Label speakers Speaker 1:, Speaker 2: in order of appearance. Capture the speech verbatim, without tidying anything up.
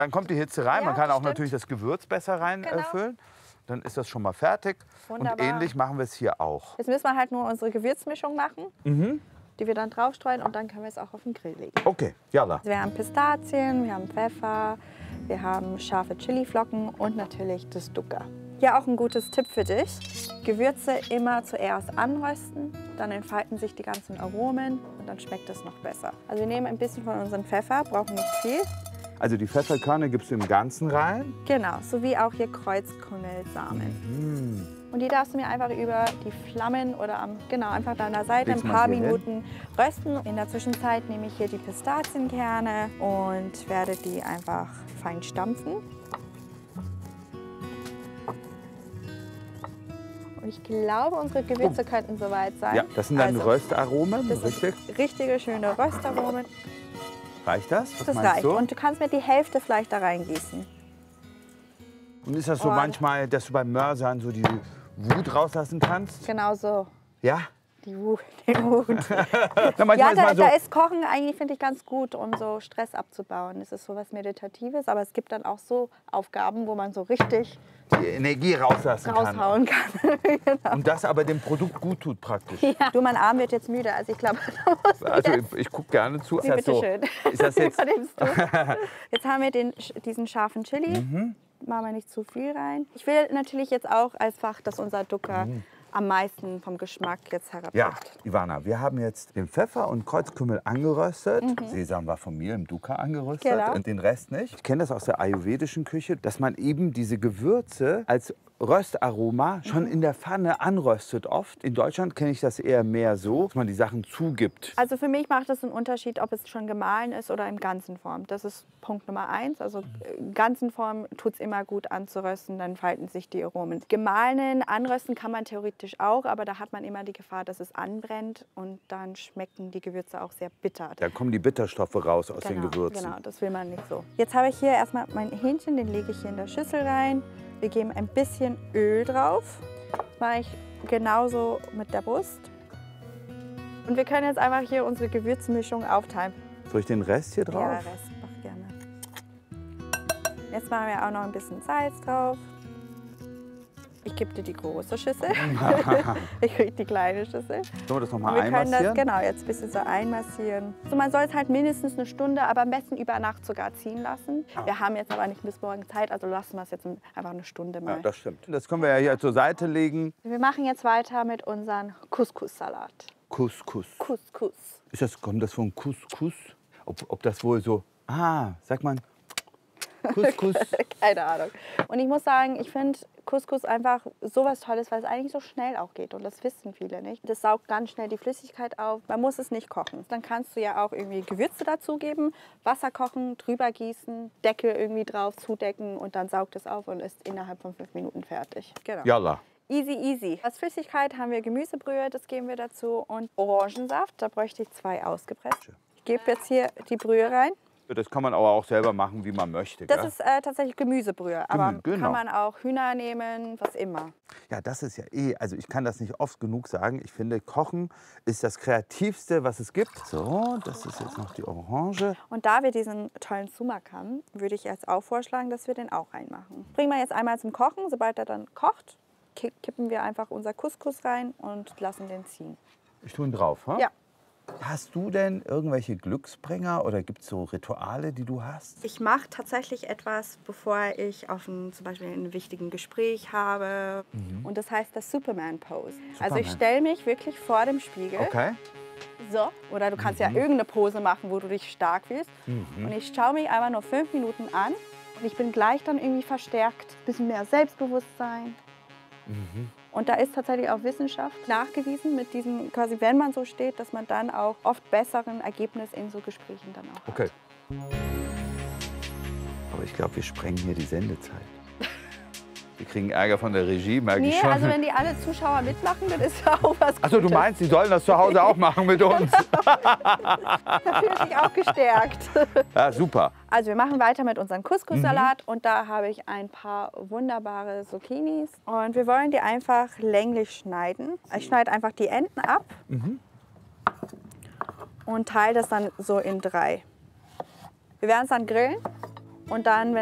Speaker 1: Dann kommt die Hitze rein.
Speaker 2: Ja,
Speaker 1: Man kann auch
Speaker 2: stimmt.
Speaker 1: natürlich das Gewürz besser reinfüllen.
Speaker 2: Genau.
Speaker 1: Äh, füllen. Dann ist das schon mal fertig.
Speaker 2: Wunderbar.
Speaker 1: Und ähnlich machen wir es hier auch.
Speaker 2: Jetzt müssen wir halt nur unsere Gewürzmischung machen,
Speaker 1: Mhm.
Speaker 2: die wir dann draufstreuen und dann können wir es auch auf den Grill legen.
Speaker 1: Okay, jalla.
Speaker 2: Also wir haben Pistazien, wir haben Pfeffer, wir haben scharfe Chiliflocken und natürlich das Dukkha. Hier auch ein gutes Tipp für dich. Gewürze immer zuerst anrösten, dann entfalten sich die ganzen Aromen und dann schmeckt es noch besser. Also wir nehmen ein bisschen von unserem Pfeffer, brauchen nicht viel.
Speaker 1: Also die Pfefferkörner gibst du im Ganzen rein.
Speaker 2: Genau, sowie auch hier Kreuzkümmelssamen.
Speaker 1: Mhm.
Speaker 2: Und die darfst du mir einfach über die Flammen oder am, genau, einfach da an der Seite
Speaker 1: Legst
Speaker 2: ein
Speaker 1: mal
Speaker 2: paar
Speaker 1: hier hin.
Speaker 2: Minuten rösten. In der Zwischenzeit nehme ich hier die Pistazienkerne und werde die einfach fein stampfen. Und ich glaube, unsere Gewürze könnten soweit sein.
Speaker 1: Ja, das sind dann
Speaker 2: Also,
Speaker 1: Röstaromen,
Speaker 2: das
Speaker 1: richtig?
Speaker 2: sind richtige, schöne Röstaromen.
Speaker 1: Reicht das? Was
Speaker 2: Das
Speaker 1: meinst
Speaker 2: reicht.
Speaker 1: du?
Speaker 2: Und du kannst mir die Hälfte vielleicht da reingießen.
Speaker 1: Und ist das so
Speaker 2: Oh,
Speaker 1: manchmal, dass du beim Mörsern so die Wut rauslassen kannst?
Speaker 2: Genau so.
Speaker 1: Ja?
Speaker 2: Die Wut. Die Wut.
Speaker 1: Na, manchmal
Speaker 2: Ja,
Speaker 1: ist
Speaker 2: da,
Speaker 1: man so,
Speaker 2: da ist Kochen eigentlich, finde ich, ganz gut, um so Stress abzubauen. Es ist so was Meditatives, aber es gibt dann auch so Aufgaben, wo man so richtig
Speaker 1: die Energie rauslassen kann.
Speaker 2: raushauen kann. Genau.
Speaker 1: Und das aber dem Produkt gut tut praktisch.
Speaker 2: Ja. Du, mein Arm wird jetzt müde, also ich glaube, da muss
Speaker 1: Also ich, ich gucke gerne zu.
Speaker 2: Nee,
Speaker 1: Ist das
Speaker 2: bitte
Speaker 1: so?
Speaker 2: schön.
Speaker 1: Ist das jetzt?
Speaker 2: Übernimmst du. Jetzt haben wir den, diesen scharfen Chili.
Speaker 1: Mhm.
Speaker 2: Machen wir nicht zu viel rein. Ich will natürlich jetzt auch einfach, dass unser Dukkha am meisten vom Geschmack jetzt herabbricht.
Speaker 1: Ja, Ivana, wir haben jetzt den Pfeffer und Kreuzkümmel angeröstet.
Speaker 2: Mhm.
Speaker 1: Sesam war von mir im Dukkha angeröstet
Speaker 2: Genau.
Speaker 1: und den Rest nicht. Ich kenne das aus der ayurvedischen Küche, dass man eben diese Gewürze als Röstaroma schon in der Pfanne anröstet oft. In Deutschland kenne ich das eher mehr so, dass man die Sachen zugibt.
Speaker 2: Also für mich macht es einen Unterschied, ob es schon gemahlen ist oder in ganzen Form. Das ist Punkt Nummer eins. Also in ganzen Form tut es immer gut anzurösten, dann falten sich die Aromen. Gemahlenen anrösten kann man theoretisch auch, aber da hat man immer die Gefahr, dass es anbrennt und dann schmecken die Gewürze auch sehr bitter.
Speaker 1: Da kommen die Bitterstoffe raus aus
Speaker 2: Genau,
Speaker 1: den Gewürzen.
Speaker 2: genau, das will man nicht so. Jetzt habe ich hier erstmal mein Hähnchen, den lege ich hier in der Schüssel rein. Wir geben ein bisschen Öl drauf. Das mache ich genauso mit der Brust. Und wir können jetzt einfach hier unsere Gewürzmischung aufteilen.
Speaker 1: Soll ich den Rest hier
Speaker 2: Ja,
Speaker 1: drauf?
Speaker 2: Rest mach gerne. Jetzt machen wir auch noch ein bisschen Salz drauf. Ich gebe dir die große Schüssel. Ich kriege die kleine Schüssel.
Speaker 1: Sollen wir das noch
Speaker 2: Und
Speaker 1: mal
Speaker 2: wir können das
Speaker 1: einmassieren?
Speaker 2: genau jetzt ein bisschen so einmassieren. So, man soll es halt mindestens eine Stunde, aber am besten über Nacht sogar ziehen lassen. Wir haben jetzt aber nicht bis morgen Zeit, also lassen wir es jetzt einfach eine Stunde mal.
Speaker 1: Ja, das stimmt. Das können wir ja hier zur Seite legen.
Speaker 2: Wir machen jetzt weiter mit unserem Couscous-Salat.
Speaker 1: Couscous.
Speaker 2: Couscous.
Speaker 1: Ist das, kommt das von Couscous? Ob, ob das wohl so, ah, sagt man, Couscous.
Speaker 2: Keine Ahnung. Und ich muss sagen, ich finde Couscous einfach sowas Tolles, weil es eigentlich so schnell auch geht. Und das wissen viele nicht. Das saugt ganz schnell die Flüssigkeit auf. Man muss es nicht kochen. Dann kannst du ja auch irgendwie Gewürze dazugeben, Wasser kochen, drüber gießen, Deckel irgendwie drauf, zudecken und dann saugt es auf und ist innerhalb von fünf Minuten fertig. Genau.
Speaker 1: Jalla.
Speaker 2: Easy, easy. Als Flüssigkeit haben wir Gemüsebrühe, das geben wir dazu. Und Orangensaft, da bräuchte ich zwei ausgepresst. Ich gebe jetzt hier die Brühe rein.
Speaker 1: Das kann man aber auch selber machen, wie man möchte.
Speaker 2: Das
Speaker 1: gell?
Speaker 2: ist äh, tatsächlich Gemüsebrühe, aber
Speaker 1: genau.
Speaker 2: kann man auch Hühner nehmen, was immer.
Speaker 1: Ja, das ist ja eh, also ich kann das nicht oft genug sagen. Ich finde, Kochen ist das Kreativste, was es gibt. So, das ist jetzt noch die Orange.
Speaker 2: Und da wir diesen tollen Sumak haben, würde ich jetzt auch vorschlagen, dass wir den auch reinmachen. Bringen wir jetzt einmal zum Kochen. Sobald er dann kocht, ki- kippen wir einfach unser Couscous rein und lassen den ziehen.
Speaker 1: Ich tue ihn drauf, ha?
Speaker 2: Ja.
Speaker 1: Hast du denn irgendwelche Glücksbringer oder gibt es so Rituale, die du hast?
Speaker 2: Ich mache tatsächlich etwas, bevor ich auf ein, zum Beispiel ein wichtigen Gespräch habe. Und das heißt das Superman-Pose. Also ich
Speaker 1: Superman.
Speaker 2: stelle mich wirklich vor dem Spiegel.
Speaker 1: Okay.
Speaker 2: So. Oder du kannst ja irgendeine Pose machen, wo du dich stark fühlst. Und ich schaue mich einfach nur fünf Minuten an. Und ich bin gleich dann irgendwie verstärkt. Ein bisschen mehr Selbstbewusstsein. Und da ist tatsächlich auch Wissenschaft nachgewiesen mit diesem, quasi wenn man so steht, dass man dann auch oft besseren Ergebnis in so Gesprächen dann auch hat.
Speaker 1: Okay. Aber ich glaube, wir sprengen hier die Sendezeit. Wir kriegen Ärger von der Regie, merke ich
Speaker 2: Nee,
Speaker 1: schon.
Speaker 2: also wenn die alle Zuschauer mitmachen, dann ist ja auch was
Speaker 1: Achso, du
Speaker 2: Gutes.
Speaker 1: meinst, die sollen das zu Hause auch machen mit uns?
Speaker 2: Da fühle ich mich auch gestärkt.
Speaker 1: Ja, super.
Speaker 2: Also wir machen weiter mit unserem Couscous-Salat und da habe ich ein paar wunderbare Zucchinis. Und wir wollen die einfach länglich schneiden. Ich schneide einfach die Enden ab und teile das dann so in drei. Wir werden es dann grillen Und dann,